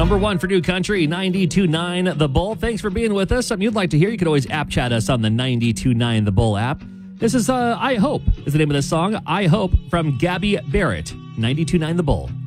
Number one for New Country, 92.9 The Bull. Thanks for being with us. Something you'd like to hear, you can always app chat us on the 92.9 The Bull app. This is I Hope is the name of this song. I Hope from Gabby Barrett, 92.9 The Bull.